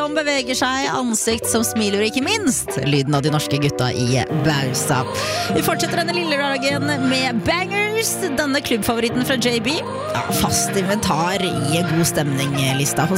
som beveger seg, ansikt som smiler, og ikke minst lyden av de norske gutta i Bausa. Vi fortsetter denne lille dagen med bangers. Denne klubbfavoritten fra JB, fast inventar i god stemning-lista hos